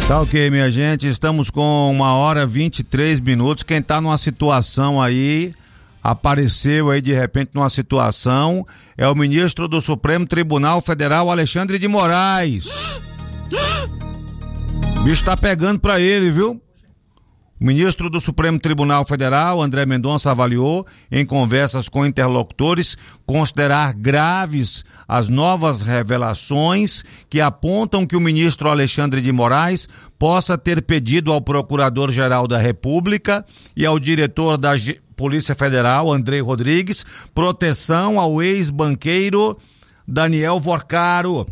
Tá ok, minha gente, estamos com 1h23. Quem tá numa situação aí, apareceu aí de repente numa situação, é o ministro do Supremo Tribunal Federal, Alexandre de Moraes. O bicho tá pegando pra ele, viu? O ministro do Supremo Tribunal Federal, André Mendonça, avaliou, em conversas com interlocutores, considerar graves as novas revelações que apontam que o ministro Alexandre de Moraes possa ter pedido ao Procurador-Geral da República e ao diretor da Polícia Federal, Andrei Rodrigues, proteção ao ex-banqueiro Daniel Vorcaro.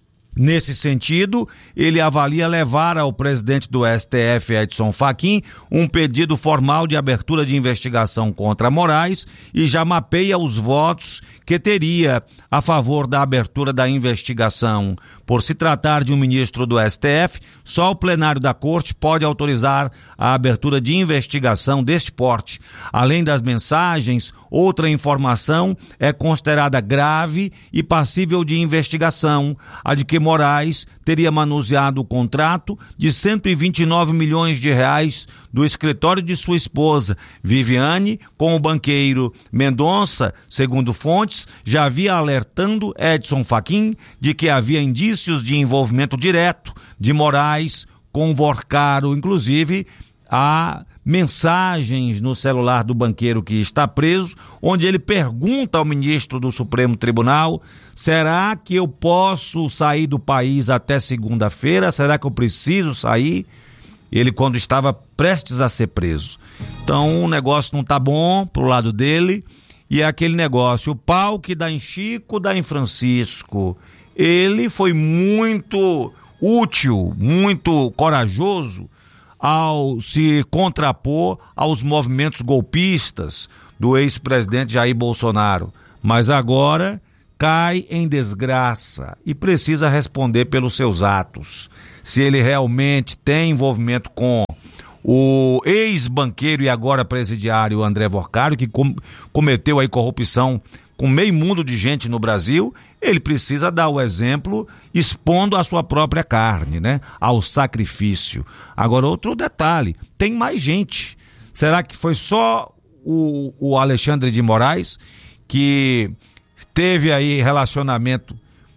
Nesse sentido, ele avalia levar ao presidente do STF, Edson Fachin, um pedido formal de abertura de investigação contra Moraes e já mapeia os votos que teria a favor da abertura da investigação. Por se tratar de um ministro do STF, só o plenário da Corte pode autorizar a abertura de investigação deste porte. Além das mensagens, outra informação é considerada grave e passível de investigação, a de que Moraes teria manuseado o contrato de 129 milhões de reais do escritório de sua esposa, Viviane, com o banqueiro Mendonça, segundo fontes, já havia alertando Edson Fachin de que havia indícios de envolvimento direto de Moraes com Vorcaro. Inclusive, há mensagens no celular do banqueiro que está preso, onde ele pergunta ao ministro do Supremo Tribunal: será que eu posso sair do país até segunda-feira? Será que eu preciso sair? Ele, quando estava prestes a ser preso. Então o negócio não está bom pro lado dele, e é aquele negócio, o pau que dá em Chico, dá em Francisco. Ele foi muito útil, muito corajoso ao se contrapor aos movimentos golpistas do ex-presidente Jair Bolsonaro, mas agora cai em desgraça e precisa responder pelos seus atos. Se ele realmente tem envolvimento com o ex-banqueiro e agora presidiário André Vorcaro, que cometeu aí corrupção com meio mundo de gente no Brasil, ele precisa dar o exemplo expondo a sua própria carne, né? Ao sacrifício. Agora, outro detalhe, tem mais gente. Será que foi só o Alexandre de Moraes que teve aí relacionamento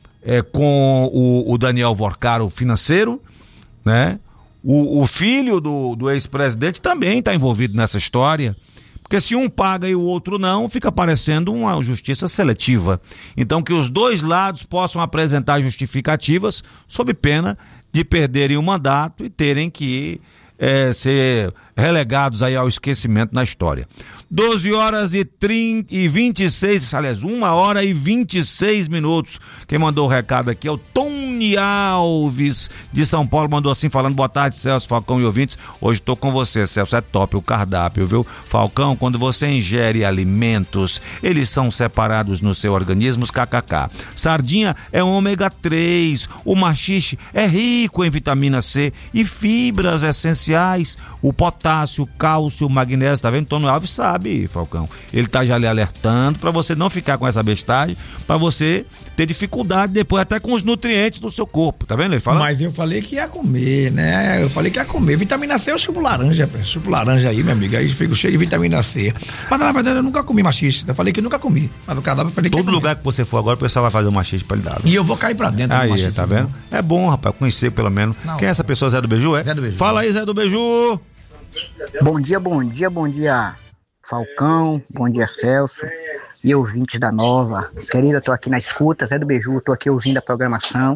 com o Daniel Vorcaro financeiro, né? O filho do ex-presidente também está envolvido nessa história. Porque se um paga e o outro não, fica parecendo uma justiça seletiva. Então, que os dois lados possam apresentar justificativas sob pena de perderem o mandato e terem que ser relegados aí ao esquecimento na história. 12h26, aliás, 1h26. Quem mandou o recado aqui é o Tony Alves, de São Paulo, mandou assim, falando: boa tarde, Celso, Falcão e ouvintes. Hoje estou com você, Celso, é top o cardápio, viu? Falcão, quando você ingere alimentos, eles são separados no seu organismo, kkk. Sardinha é ômega 3, o maxixe é rico em vitamina C e fibras essenciais, o potássio, cálcio, magnésio, tá vendo? Tony Alves sabe, Falcão. Ele tá já lhe alertando para você não ficar com essa bestagem, para você ter dificuldade depois até com os nutrientes do seu corpo, tá vendo ele falando? Mas eu falei que ia comer, né? Eu falei que ia comer. Vitamina C é o suco laranja aí, meu amigo, aí fico cheio de vitamina C. Mas na verdade eu nunca comi maxixe, eu falei que nunca comi, mas o cadáver eu falei que todo lugar que você for agora o pessoal vai fazer um maxixe pra lhe dar. E eu vou cair pra dentro do maxixe. Aí, tá vendo? É bom, rapaz, conhecer pelo menos. Não. Quem é essa pessoa? Zé do Beiju, é? Zé do Beiju. Fala aí, Zé do Beiju. Bom dia, Falcão, bom dia, Celso e ouvintes da Nova. Querida, tô aqui na escuta, Zé do Beiju, tô aqui ouvindo a programação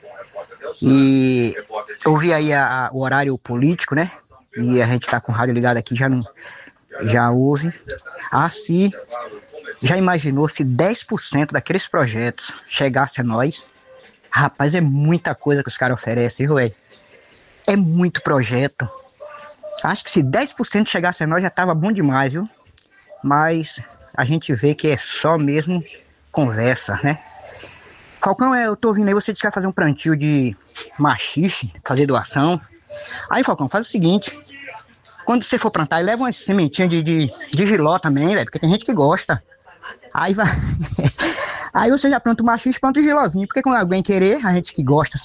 e ouvi aí o horário político, né? E a gente tá com o rádio ligado aqui, já ouve. Se já imaginou se 10% daqueles projetos chegasse a nós? Rapaz, é muita coisa que os caras oferecem, viu, velho? É muito projeto. Acho que se 10% chegasse a nós já tava bom demais, viu? Mas a gente vê que é só mesmo conversa, né? Falcão, eu tô ouvindo aí, você disse que vai fazer um plantio de maxixe, fazer doação. Aí, Falcão, faz o seguinte: quando você for plantar, leva uma sementinha de giló também, velho, porque tem gente que gosta. Aí aí você já planta o maxixe, planta o gilózinho, porque quando alguém querer, a gente que gosta assim,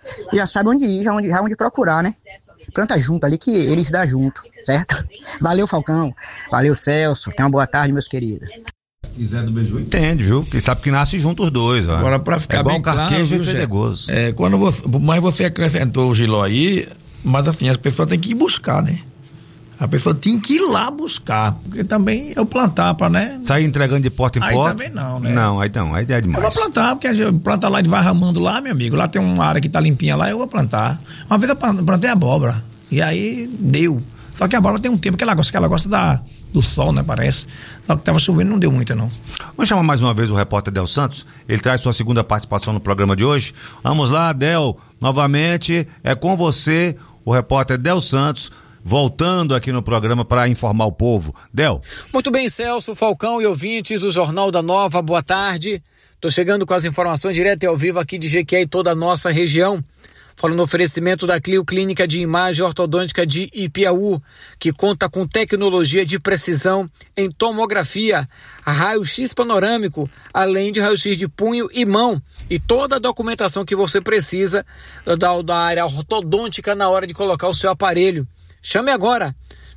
já sabe onde ir, já onde procurar, né? Planta junto ali que eles dão junto, certo? Valeu, Falcão. Valeu, Celso. Tenha uma boa tarde, meus queridos. E Zé do Beiju entende, viu? Que sabe que nasce junto os dois, ó. Agora, pra ficar bem claro, carquejo e fedegoso. Quando você acrescentou o Giló aí, mas assim, as pessoas têm que ir buscar, né? A pessoa tem que ir lá buscar, porque também eu plantar pra, né? Sair entregando de porta em porta. Aí também não, né? Não, aí é demais. Eu vou plantar, porque a gente planta lá e vai ramando lá, meu amigo. Lá tem uma área que tá limpinha lá, eu vou plantar. Uma vez eu plantei abóbora, e aí deu. Só que a abóbora tem um tempo que ela gosta do sol, né, parece. Só que tava chovendo, não deu muito, não. Vamos chamar mais uma vez o repórter Del Santos. Ele traz sua segunda participação no programa de hoje. Vamos lá, Del, novamente é com você, o repórter Del Santos, voltando aqui no programa para informar o povo. Del. Muito bem, Celso, Falcão e ouvintes do Jornal da Nova, boa tarde. Tô chegando com as informações direto e ao vivo aqui de Jequié e toda a nossa região. Falando no oferecimento da Clio Clínica de Imagem Ortodôntica de Ipiaú, que conta com tecnologia de precisão em tomografia, raio-x panorâmico, além de raio-x de punho e mão e toda a documentação que você precisa da área ortodôntica na hora de colocar o seu aparelho. Chame agora,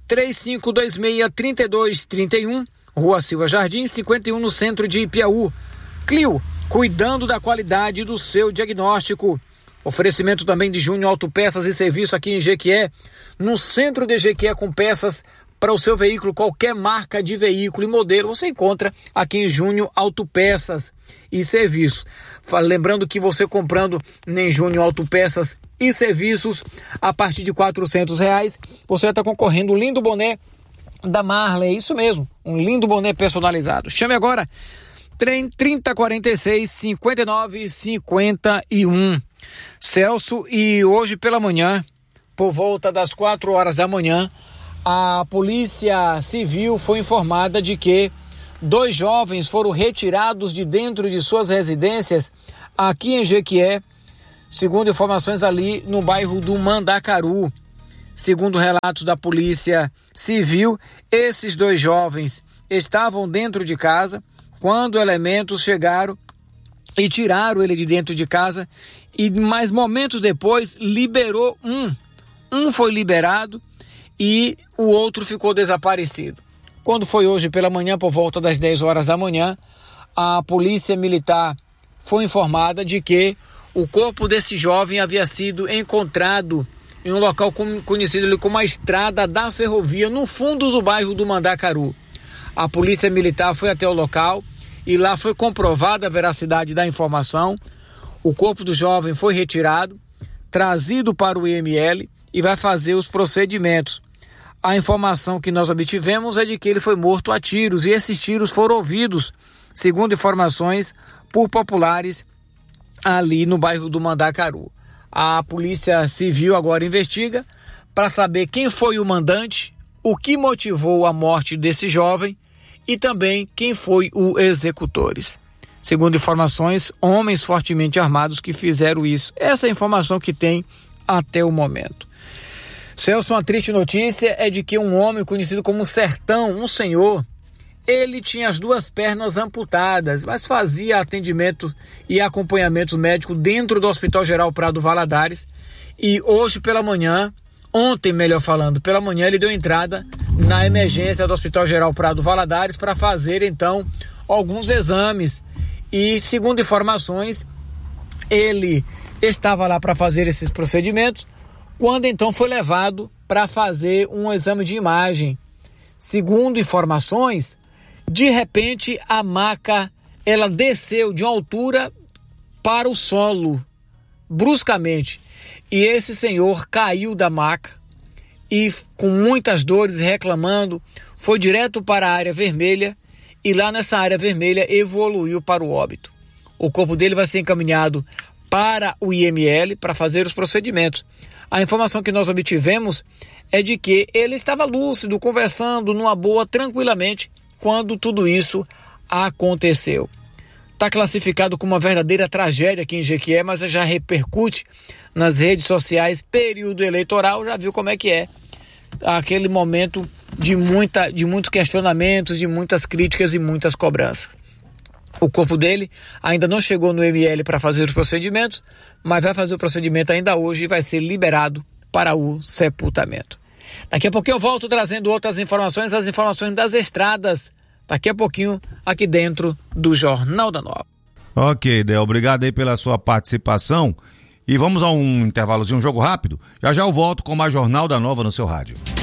3526-3231, Rua Silva Jardim, 51, no centro de Ipiaú. Clio, cuidando da qualidade do seu diagnóstico. Oferecimento também de Júnior Autopeças e Serviço aqui em Jequié, no centro de Jequié, com peças para o seu veículo, qualquer marca de veículo e modelo, você encontra aqui em Júnior Autopeças e Serviços. Lembrando que você comprando em Júnior Autopeças e Serviços, a partir de R$400, você está concorrendo um lindo boné da Marley, isso mesmo, um lindo boné personalizado. Chame agora, 3046-5951. Celso, e hoje pela manhã, por volta das 4 horas da manhã, a Polícia Civil foi informada de que 2 jovens foram retirados de dentro de suas residências aqui em Jequié, segundo informações ali no bairro do Mandacaru. Segundo relatos da Polícia Civil, esses 2 jovens estavam dentro de casa quando elementos chegaram e tiraram ele de dentro de casa, e mais momentos depois liberou um foi liberado e o outro ficou desaparecido. Quando foi hoje pela manhã, por volta das 10 horas da manhã, a Polícia Militar foi informada de que o corpo desse jovem havia sido encontrado em um local conhecido ali como a Estrada da Ferrovia, no fundo do bairro do Mandacaru. A Polícia Militar foi até o local e lá foi comprovada a veracidade da informação. O corpo do jovem foi retirado, trazido para o IML e vai fazer os procedimentos. A informação que nós obtivemos é de que ele foi morto a tiros, e esses tiros foram ouvidos, segundo informações, por populares ali no bairro do Mandacaru. A Polícia Civil agora investiga para saber quem foi o mandante, o que motivou a morte desse jovem e também quem foi os executores. Segundo informações, homens fortemente armados que fizeram isso. Essa é a informação que tem até o momento. Celso, uma triste notícia é de que um homem conhecido como Sertão, um senhor, ele tinha as 2 pernas amputadas, mas fazia atendimento e acompanhamento médico dentro do Hospital Geral Prado Valadares, e hoje pela manhã, ontem melhor falando, pela manhã ele deu entrada na emergência do Hospital Geral Prado Valadares para fazer então alguns exames, e segundo informações, ele estava lá para fazer esses procedimentos, quando então foi levado para fazer um exame de imagem. Segundo informações, de repente a maca ela desceu de uma altura para o solo bruscamente, e esse senhor caiu da maca e com muitas dores, reclamando, foi direto para a área vermelha, e lá nessa área vermelha evoluiu para o óbito. O corpo dele vai ser encaminhado para o IML para fazer os procedimentos. A informação que nós obtivemos é de que ele estava lúcido, conversando numa boa, tranquilamente, quando tudo isso aconteceu. Está classificado como uma verdadeira tragédia aqui em Jequié, mas já repercute nas redes sociais. Período eleitoral, já viu como é que é aquele momento de muitos questionamentos, de muitas críticas e muitas cobranças. O corpo dele ainda não chegou no ML para fazer os procedimentos, mas vai fazer o procedimento ainda hoje e vai ser liberado para o sepultamento. Daqui a pouquinho eu volto trazendo outras informações, as informações das estradas, daqui a pouquinho aqui dentro do Jornal da Nova. Ok, Del, obrigado aí pela sua participação e vamos a um intervalozinho, um jogo rápido. Já já eu volto com mais Jornal da Nova no seu rádio.